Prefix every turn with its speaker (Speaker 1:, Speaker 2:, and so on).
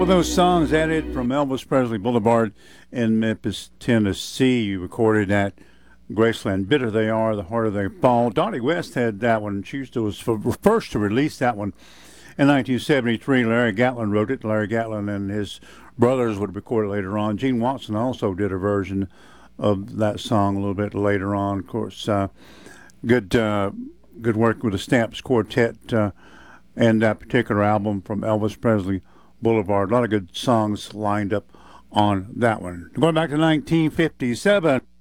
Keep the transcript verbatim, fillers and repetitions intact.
Speaker 1: of those songs added from Elvis Presley Boulevard in Memphis, Tennessee, recorded at Graceland. Bitter They Are, The Harder They Fall. Donnie West had that one. She was the first to release that one in nineteen seventy-three. Larry Gatlin wrote it. Larry Gatlin and his brothers would record it later on. Gene Watson also did a version of that song a little bit later on. Of course, uh, good uh, good work with the Stamps Quartet uh, and that particular album from Elvis Presley Boulevard. A lot of good songs lined up on that one. Going back to nineteen fifty-seven.